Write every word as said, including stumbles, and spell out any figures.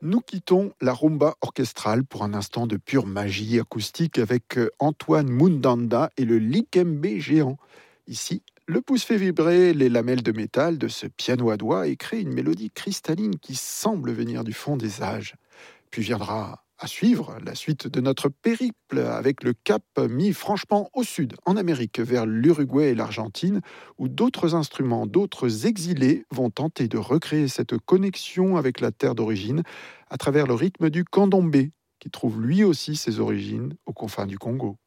Nous quittons la rumba orchestrale pour un instant de pure magie acoustique avec euh, Antoine Mundanda et le likembe géant. Ici, le pouce fait vibrer les lamelles de métal de ce piano à doigts et crée une mélodie cristalline qui semble venir du fond des âges. Puis viendra à suivre la suite de notre périple avec le cap mis franchement au sud, en Amérique, vers l'Uruguay et l'Argentine, où d'autres instruments, d'autres exilés vont tenter de recréer cette connexion avec la terre d'origine à travers le rythme du candomblé, qui trouve lui aussi ses origines aux confins du Congo.